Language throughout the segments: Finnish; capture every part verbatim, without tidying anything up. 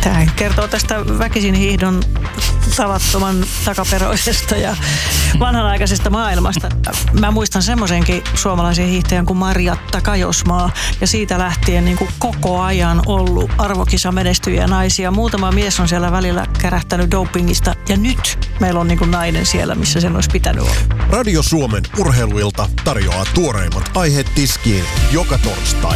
Tämä kertoo tästä väkisin hiihdon tavattoman takaperoisesta ja vanhanaikaisesta maailmasta. Mä muistan semmoisenkin suomalaisen hiihtäjän kuin Marjatta Kajosmaa ja siitä lähtien niin kuin koko ajan ollut arvokisamenestyjiä naisia. Muutama mies on siellä välillä kärähtänyt dopingista ja nyt meillä on niin kuin nainen siellä, missä sen olisi pitänyt olla. Radio Suomen urheiluilta tarjoaa tuoreimmat aiheet tiskiin joka torstai.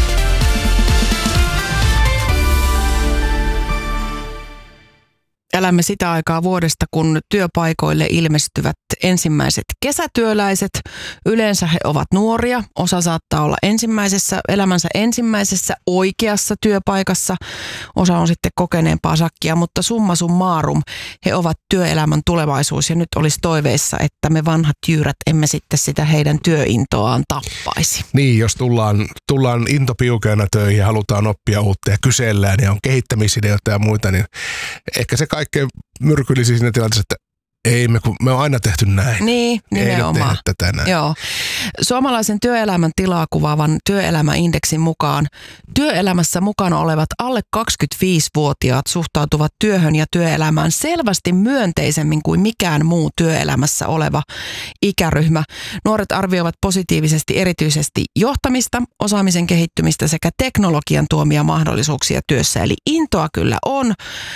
Elämme sitä aikaa vuodesta, kun työpaikoille ilmestyvät ensimmäiset kesätyöläiset. Yleensä he ovat nuoria. Osa saattaa olla ensimmäisessä, elämänsä ensimmäisessä oikeassa työpaikassa. Osa on sitten kokeneempaa sakkia, mutta summa summarum he ovat työelämän tulevaisuus. Ja nyt olisi toiveissa, että me vanhat jyyrät emme sitten sitä heidän työintoaan tappaisi. Niin, jos tullaan, tullaan intopiukeena töihin ja halutaan oppia uutta ja kysellään ja on kehittämisideoita ja muita, niin ehkä se kaikkein myrkyllisiä siinä tilanteessa, että ei me, kun me on aina tehty näin. Niin, nimenomaan. Ei nyt tätä näin. Joo. Suomalaisen työelämän tilaa kuvaavan työelämäindeksin mukaan työelämässä mukana olevat alle kaksikymmentäviisivuotiaat suhtautuvat työhön ja työelämään selvästi myönteisemmin kuin mikään muu työelämässä oleva ikäryhmä. Nuoret arvioivat positiivisesti erityisesti johtamista, osaamisen kehittymistä sekä teknologian tuomia mahdollisuuksia työssä. Eli intoa kyllä on.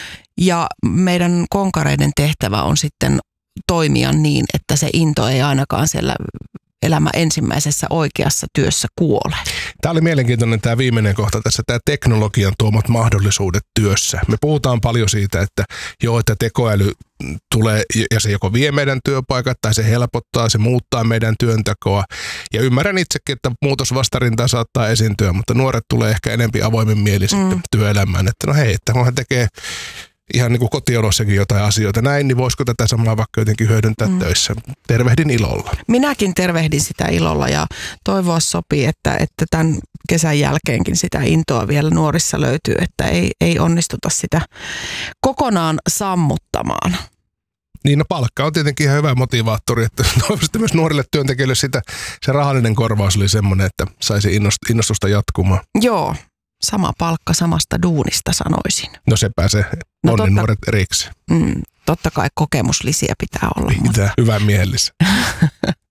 Ja meidän konkareiden tehtävä on sitten toimia niin, että se into ei ainakaan siellä elämä ensimmäisessä oikeassa työssä kuole. Tämä oli mielenkiintoinen tämä viimeinen kohta tässä, tämä teknologian tuomat mahdollisuudet työssä. Me puhutaan paljon siitä, että joo, että tekoäly tulee ja se joko vie meidän työpaikat tai se helpottaa, se muuttaa meidän työntekoa. Ja ymmärrän itsekin, että muutosvastarintaa saattaa esiintyä, mutta nuoret tulee ehkä enempi avoimin mieli sitten mm. työelämään. Että no hei, että kun hän tekee ihan niin kuin kotiolossakin jotain asioita näin, niin voisiko tätä samaa vaikka jotenkin hyödyntää mm. töissä? Tervehdin ilolla. Minäkin tervehdin sitä ilolla ja toivoa sopii, että, että tämän kesän jälkeenkin sitä intoa vielä nuorissa löytyy, että ei, ei onnistuta sitä kokonaan sammuttamaan. Niin, no palkka on tietenkin ihan hyvä motivaattori, että toivottavasti myös nuorille työntekijöille sitä, se rahallinen korvaus oli semmoinen, että saisi innostusta jatkumaan. Joo. Sama palkka samasta duunista, sanoisin. No se pääsee no onnen totta, nuoret erikseen. Mm, totta kai kokemuslisiä pitää olla. Pitää, hyvä mielessä.